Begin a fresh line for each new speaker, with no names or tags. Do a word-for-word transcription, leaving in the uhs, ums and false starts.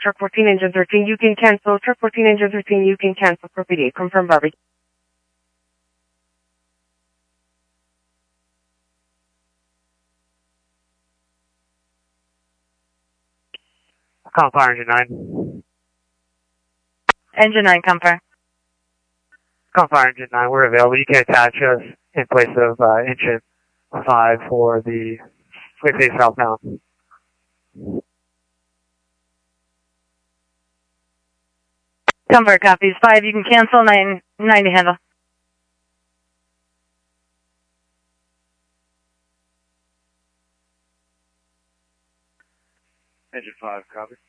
Truck fourteen, engine thirteen, you can cancel. Truck fourteen, engine thirteen, you can cancel for P D. Confirm Barbie.
Call fire engine nine.
Engine nine, come fire.
Call fire engine nine, we're available. You can attach us in place of uh, engine five for the Swift southbound.
Come fire, copies. five, you can cancel. nine, nine to handle.
Engine five, copy.